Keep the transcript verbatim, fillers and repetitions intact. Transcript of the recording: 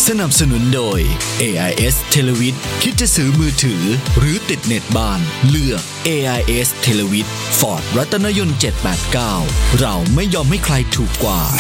สนับสนุนโดย เอ ไอ เอส Televid คิดจะซื้อมือถือหรือติดเน็ตบ้านเลือก เอ ไอ เอส Televid Ford รัตนยนต์เจ็ดแปดเก้าเราไม่ยอมให้ใครถูกกว่า